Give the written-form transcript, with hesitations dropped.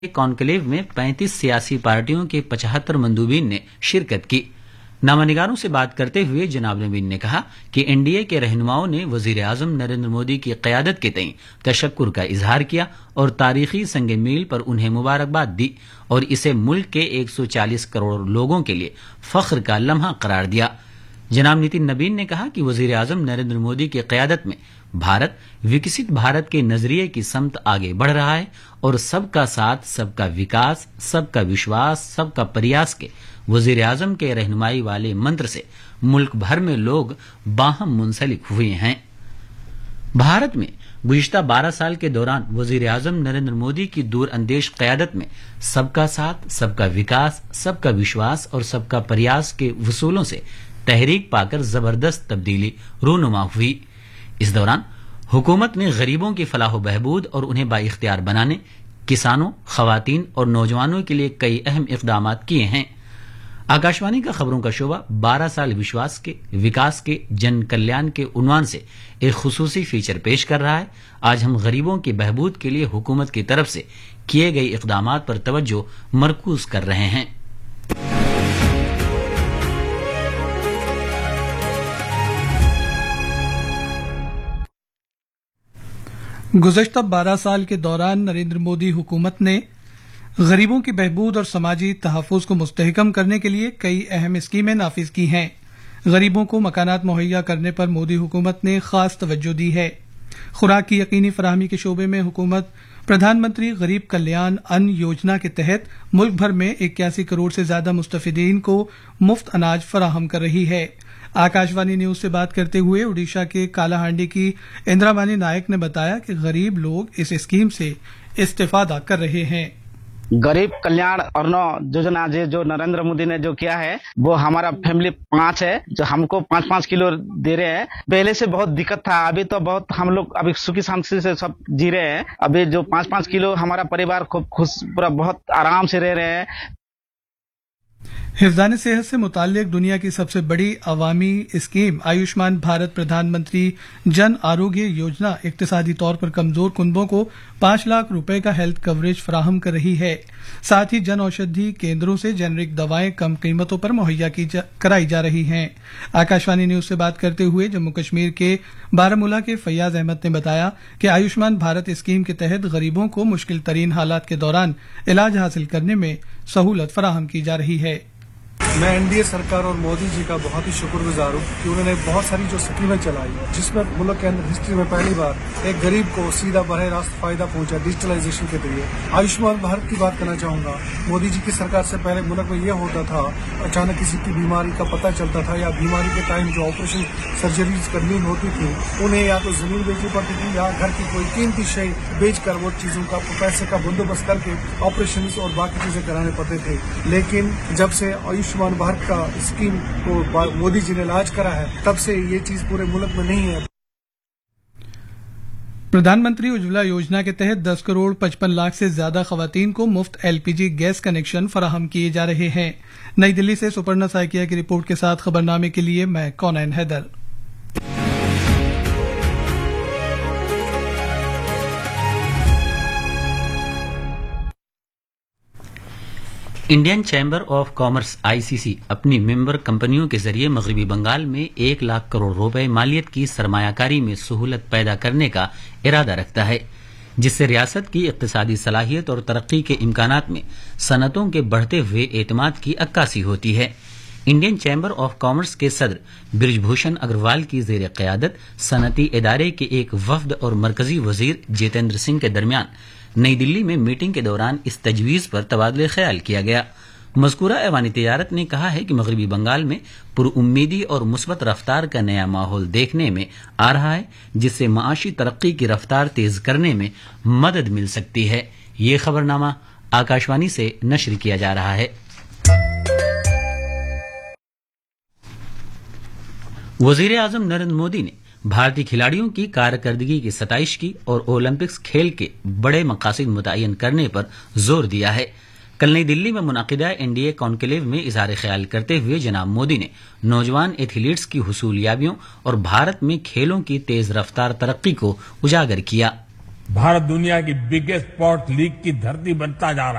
Conclave में 35 सियासी पार्टियों के 75 मंदूबीन ने शिरकत की। नामानिगारों से बात करते हुए जनाब नवीन ने कहा कि एनडीए के रहनुमाओं ने वजीर आजम नरेंद्र मोदी की क़यादत के तईं तशक्कुर का इजहार किया और तारीखी संग मील पर उन्हें मुबारकबाद दी और इसे मुल्क के 140 करोड़ लोगों के लिए फख्र का लम्हा करार दिया। जनाब नितिन नबीन ने कहा कि वजीर आजम नरेंद्र मोदी की क़यादत में भारत विकसित भारत के नजरिए की समत आगे बढ़ रहा है और सबका साथ, सबका विकास, सबका विश्वास, सबका प्रयास के वजीर आजम के रहनुमाई वाले मंत्र से मुल्क भर में लोग बाहम मुंसलिक हुए हैं। भारत में गुज़िश्ता 12 साल के दौरान वजीर आजम नरेंद्र मोदी की दूर अंदेश क़यादत में सबका साथ, सबका विकास, सबका विश्वास और सबका प्रयास के वसूलों से तहरीक पाकर जबरदस्त तब्दीली रूनुमा हुई। इस दौरान हुकूमत ने गरीबों की फलाह बहबूद और उन्हें बाइख्तियार बनाने, किसानों, खवातीन और नौजवानों के लिए कई अहम इक़दाम किए हैं। आकाशवाणी का खबरों का शोबा 12 साल विश्वास के, विकास के, जन कल्याण के उन्वान से एक खुसूसी फीचर पेश कर रहा है। आज हम गरीबों की बहबूद के लिए हुकूमत की तरफ से किए गए इक़दाम पर तवज्जो मरकूज कर रहे हैं। गुज़श्ता 12 साल के दौरान नरेंद्र मोदी हुकूमत ने गरीबों की बहबूद और समाजी तहफ़्फ़ुज़ को मुस्तहकम करने के लिए कई अहम स्कीमें नाफिज की हैं। गरीबों को मकानात मुहैया करने पर मोदी हुकूमत ने खास तवज्जो दी है। खुराक की यकीनी फराहमी के शोबे में हुकूमत प्रधानमंत्री गरीब कल्याण अन्न योजना के तहत मुल्क भर में 81 करोड़ से ज्यादा मुस्तफिदीन को मुफ्त अनाज फराहम कर रही है। आकाशवाणी न्यूज से बात करते हुए ओडिशा के कालाहांडी की इंद्रावानी नायक ने बताया कि गरीब लोग इस स्कीम से इस्तेफादा कर रहे हैं। गरीब कल्याण अन्न योजना जो नरेंद्र मोदी ने जो किया है वो हमारा फैमिली 5 है जो हमको 5-5 किलो दे रहे हैं। पहले से बहुत दिक्कत था, अभी तो बहुत हम लोग अभी सुखी शांति से सब जी रहे हैं। अभी जो 5-5 किलो हमारा परिवार खूब खुश पूरा बहुत आराम से रह रहे हैं। हिफ्ज़ान सेहत से मुताल्लिक दुनिया की सबसे बड़ी अवामी स्कीम आयुष्मान भारत प्रधानमंत्री जन आरोग्य योजना इक्तिसादी तौर पर कमजोर कुनबों को 5 लाख रुपए का हेल्थ कवरेज फराहम कर रही है। साथ ही जन औषधि केंद्रों से जेनरिक दवाएं कम कीमतों पर मुहैया कराई जा रही हैं। आकाशवाणी न्यूज से बात करते हुए जम्मू कश्मीर के बारामूला के फैयाज अहमद ने बताया कि आयुष्मान भारत स्कीम के तहत गरीबों को मुश्किल तरीन हालात के दौरान इलाज हासिल करने में सहूलत फराहम की जा रही है। मैं एनडीए सरकार और मोदी जी का बहुत ही शुक्रगुजार हूँ कि उन्होंने बहुत सारी जो स्कीमें चलाई जिसमें मुल्क के अंदर हिस्ट्री में पहली बार एक गरीब को सीधा बरह रास्त फायदा पहुंचा डिजिटलाइजेशन के जरिए। आयुष्मान भारत की बात करना चाहूंगा। मोदी जी की सरकार से पहले मुल्क में यह होता था, अचानक किसी की बीमारी का पता चलता था या बीमारी के टाइम जो ऑपरेशन सर्जरीज करनी होती थी उन्हें या तो जमीन बेचनी पड़ती थी या घर की कोई कीमती शय बेचकर वो चीजों का पैसे का बंदोबस्त करके ऑपरेशन और बाकी चीजें कराने पड़ते थे। लेकिन जब से आयुष्मान भारत का स्कीम को मोदी जी ने लॉन्च करा है तब से ये चीज पूरे मुल्क में नहीं है। प्रधानमंत्री उज्ज्वला योजना के तहत 10 करोड़ 55 लाख से ज्यादा खवातीन को मुफ्त एलपीजी गैस कनेक्शन फराहम किए जा रहे हैं। नई दिल्ली से सुपर्णा साइकिया की रिपोर्ट के साथ खबरनामे के लिए मैं कौनैन Haider. Indian chamber of commerce ICC अपनी मेंबर कंपनियों के जरिए मगरबी बंगाल में 1 लाख करोड़ रुपए मालियत की सरमायाकारी में सहूलत पैदा करने का इरादा रखता है, जिससे रियासत की इक्तिसादी सलाहियत और तरक्की के इम्कानात में सनतों के बढ़ते हुए एतमाद की अक्कासी होती है। इंडियन चैम्बर ऑफ कॉमर्स के सदर बृजभूषण अग्रवाल की जेर क़यादत सनती इदारे के एक वफद और मरकजी वजीर जितेंद्र सिंह के दरमियान नई दिल्ली में मीटिंग के दौरान इस तजवीज पर तबादले ख्याल किया गया। मज़कूरा ऐवानी तिजारत ने कहा है कि मगरबी बंगाल में पुरउम्मीदी और मुस्बत रफ्तार का नया माहौल देखने में आ रहा है, जिससे माशी तरक्की की रफ्तार तेज करने में मदद मिल सकती है। ये खबरनामा आकाशवाणी से नश्र किया जा रहा है। वजीर आजम नरेंद्र मोदी ने भारतीय खिलाड़ियों की कारकर्दगी की सताइश की और ओलंपिक्स खेल के बड़े मकासद मुतय्यन करने पर जोर दिया है। कल नई दिल्ली में मुनाकिदा एनडीए कॉन्क्लेव में इजहार ख्याल करते हुए जनाब मोदी ने नौजवान एथलीट्स की हुसूलियाबियों और भारत में खेलों की तेज रफ्तार तरक्की को उजागर किया। भारत दुनिया की बिगेस्ट स्पोर्ट्स लीग की धरती बनता जा रहा है।